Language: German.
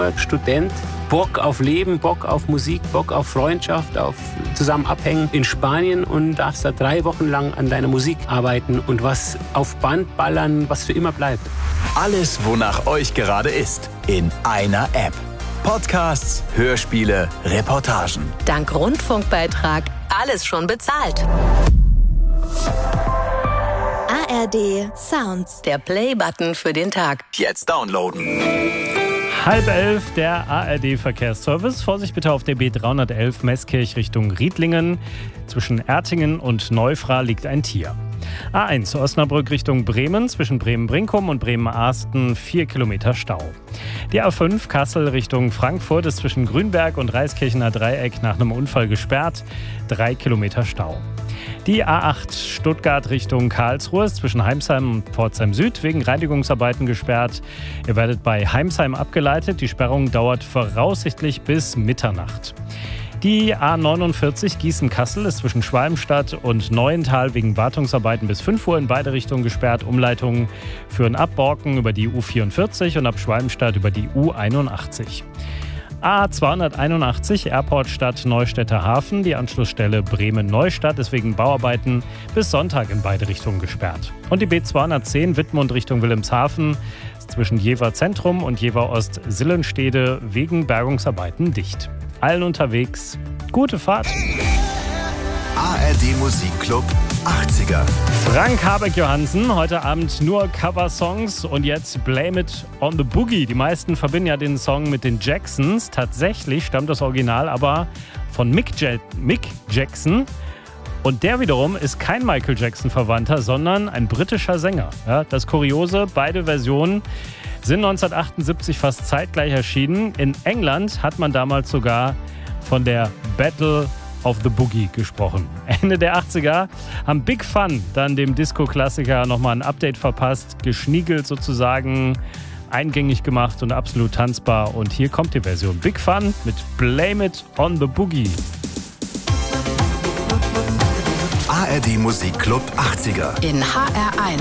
junger Student, Bock auf Leben, Bock auf Musik, Bock auf Freundschaft, auf zusammen abhängen in Spanien und darfst da 3 Wochen lang an deiner Musik arbeiten und was auf Band ballern, was für immer bleibt. Alles, wonach euch gerade ist, in einer App. Podcasts, Hörspiele, Reportagen. Dank Rundfunkbeitrag alles schon bezahlt. ARD Sounds, der Play-Button für den Tag. Jetzt downloaden. 10:30, der ARD-Verkehrsservice. Vorsicht bitte auf der B311 Meßkirch Richtung Riedlingen. Zwischen Ertingen und Neufra liegt ein Tier. A1 Osnabrück Richtung Bremen, zwischen Bremen-Brinkum und Bremen-Arsten 4 Kilometer Stau. Die A5 Kassel Richtung Frankfurt ist zwischen Grünberg und Reiskirchener Dreieck nach einem Unfall gesperrt, 3 Kilometer Stau. Die A8 Stuttgart Richtung Karlsruhe ist zwischen Heimsheim und Pforzheim Süd wegen Reinigungsarbeiten gesperrt. Ihr werdet bei Heimsheim abgeleitet. Die Sperrung dauert voraussichtlich bis Mitternacht. Die A49 Gießen-Kassel ist zwischen Schwalmstadt und Neuental wegen Wartungsarbeiten bis 5 Uhr in beide Richtungen gesperrt. Umleitungen führen ab Borken über die U44 und ab Schwalmstadt über die U81. A281 Airport Stadt Neustädter Hafen. Die Anschlussstelle Bremen-Neustadt ist wegen Bauarbeiten bis Sonntag in beide Richtungen gesperrt. Und die B210 Wittmund Richtung Wilhelmshaven ist zwischen Jever Zentrum und Jever Ost-Sillenstede wegen Bergungsarbeiten dicht. Allen unterwegs, gute Fahrt. ARD Musikclub 80er. Frank Habeck-Johansen, heute Abend nur Cover-Songs und jetzt Blame It on the Boogie. Die meisten verbinden ja den Song mit den Jacksons. Tatsächlich stammt das Original aber von Mick Jackson. Und der wiederum ist kein Michael Jackson-Verwandter, sondern ein britischer Sänger. Ja, das Kuriose, beide Versionen sind 1978 fast zeitgleich erschienen. In England hat man damals sogar von der Battle of the Boogie gesprochen. Ende der 80er haben Big Fun dann dem Disco-Klassiker nochmal ein Update verpasst, geschniegelt sozusagen, eingängig gemacht und absolut tanzbar. Und hier kommt die Version Big Fun mit Blame It on the Boogie. ARD Musikclub 80er. In HR1